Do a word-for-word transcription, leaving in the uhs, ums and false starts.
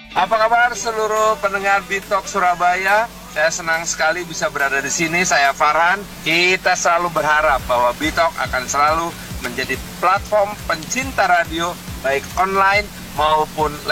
Apa kabar seluruh pendengar Bitok Surabaya? Saya senang sekali bisa berada di sini. Saya Farhan. Kita selalu berharap bahwa Bitok akan selalu menjadi platform pencinta radio baik online maupun